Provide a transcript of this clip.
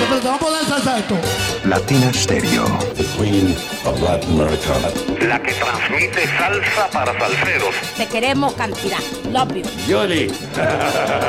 pero te vamos a poner salsa a esto. Latina Stereo. The Queen of Latin America. La que transmite salsa para salseros. Te queremos cantidad. Love you. Yoli.